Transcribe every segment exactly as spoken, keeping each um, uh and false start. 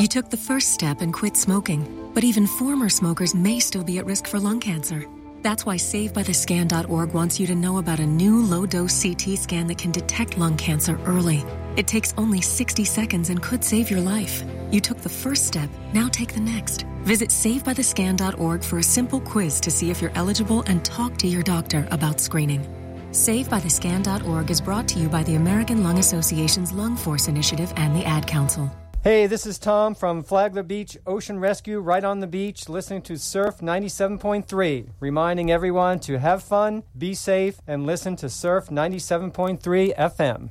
You took the first step and quit smoking, but even former smokers may still be at risk for lung cancer. That's why save by the scan dot org wants you to know about a new low-dose C T scan that can detect lung cancer early. It takes only sixty seconds and could save your life. You took the first step, now take the next. Visit save by the scan dot org for a simple quiz to see if you're eligible and talk to your doctor about screening. save by the scan dot org is brought to you by the American Lung Association's Lung Force Initiative and the Ad Council. Hey, this is Tom from Flagler Beach Ocean Rescue, right on the beach, listening to Surf ninety-seven point three, reminding everyone to have fun, be safe, and listen to Surf ninety-seven point three F M.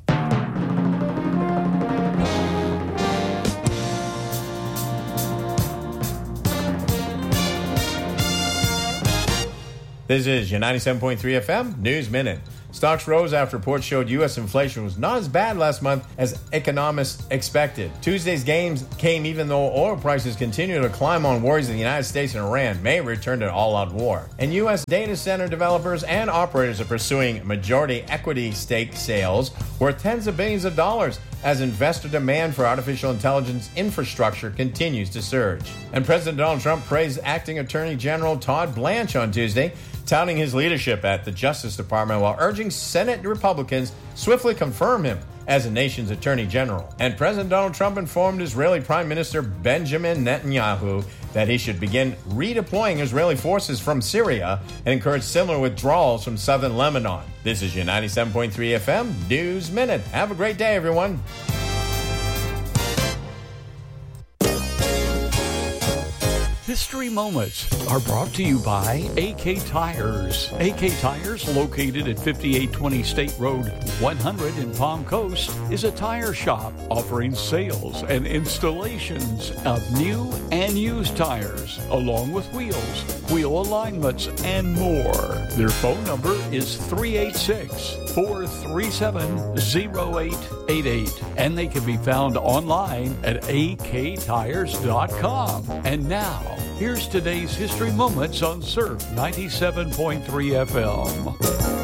This is your ninety-seven point three F M News Minute. Stocks rose after reports showed U S inflation was not as bad last month as economists expected. Tuesday's gains came even though oil prices continue to climb on worries that the United States and Iran may return to an all-out war. And U S data center developers and operators are pursuing majority equity stake sales worth tens of billions of dollars as investor demand for artificial intelligence infrastructure continues to surge. And President Donald Trump praised acting Attorney General Todd Blanche on Tuesday, touting his leadership at the Justice Department while urging Senate Republicans swiftly confirm him as the nation's Attorney General. And President Donald Trump informed Israeli Prime Minister Benjamin Netanyahu that he should begin redeploying Israeli forces from Syria and encourage similar withdrawals from southern Lebanon. This is your ninety-seven point three F M News Minute. Have a great day, everyone. History Moments are brought to you by A K Tires. A K Tires, located at fifty-eight twenty State Road one hundred in Palm Coast, is a tire shop offering sales and installations of new and used tires, along with wheels, wheel alignments, and more. Their phone number is three eight six, four three seven, zero eight eight eight, and they can be found online at a k tires dot com. And now, here's today's History Moments on Surf ninety-seven point three F M.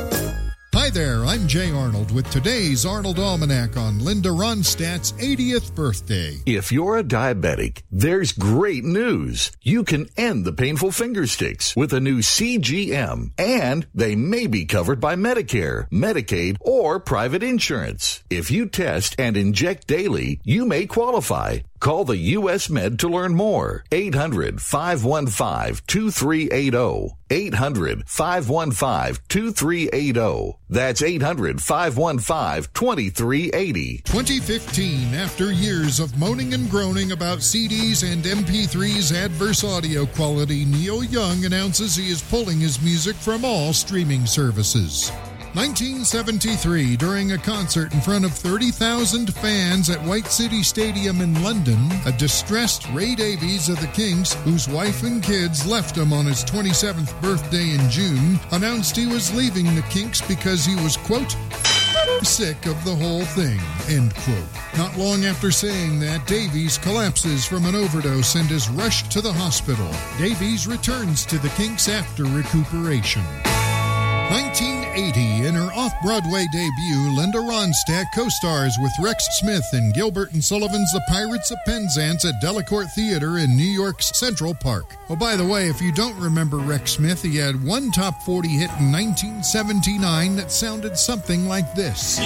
Hi there, I'm Jay Arnold with today's Arnold Almanac on Linda Ronstadt's eightieth birthday. If you're a diabetic, there's great news. You can end the painful finger sticks with a new C G M, and they may be covered by Medicare, Medicaid, or private insurance. If you test and inject daily, you may qualify. Call the U S Med to learn more. eight hundred, five one five, two three eight zero. eight hundred, five one five, two three eight zero. That's eight hundred, five one five, two three eight zero. twenty fifteen, after years of moaning and groaning about C Ds and M P threes' adverse audio quality, Neil Young announces he is pulling his music from all streaming services. nineteen seventy-three, during a concert in front of thirty thousand fans at White City Stadium in London, a distressed Ray Davies of the Kinks, whose wife and kids left him on his twenty-seventh birthday in June, announced he was leaving the Kinks because he was, quote, sick of the whole thing, end quote. Not long after saying that, Davies collapses from an overdose and is rushed to the hospital. Davies returns to the Kinks after recuperation. nineteen eighty, in her off-Broadway debut, Linda Ronstadt co-stars with Rex Smith in Gilbert and Sullivan's The Pirates of Penzance at Delacorte Theater in New York's Central Park. Oh, by the way, if you don't remember Rex Smith, he had one top forty hit in nineteen seventy-nine that sounded something like this.